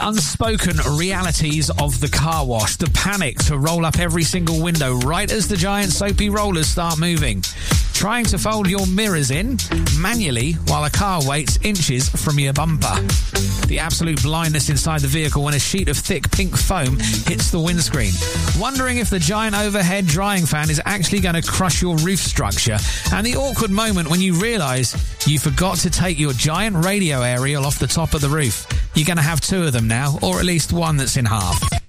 Unspoken realities of the car wash. The panic to roll up every single window right as the giant soapy rollers start moving. Trying to fold your mirrors in manually while a car waits inches from your bumper. The absolute blindness inside the vehicle when a sheet of thick pink foam hits the windscreen. Wondering if the giant overhead drying fan is actually going to crush your roof structure. And the awkward moment when you realise you forgot to take your giant radio aerial off the top of the roof. You're going to have two of them now, or at least one that's in half.